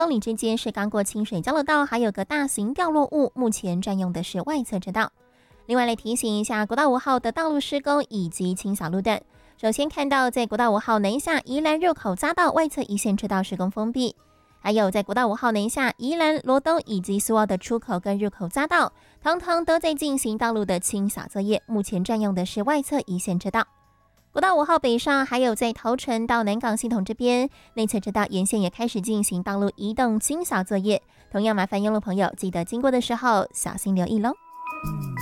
里之间是刚过清水交流道，还有个大型掉落物，目前占用的是外侧车道。另外来提醒一下国道5号的道路施工以及清扫路段。首先看到在国道5号南下宜兰入口匝道外侧一线车道施工封闭，还有在国道5号南下宜兰罗东以及苏澳的出口跟入口匝道，通通都在进行道路的清扫作业，目前占用的是外侧一线车道。国道5号北上，还有在头城到南港系统这边内侧车道沿线也开始进行道路移动清扫作业，同样麻烦用路朋友记得经过的时候小心留意咯。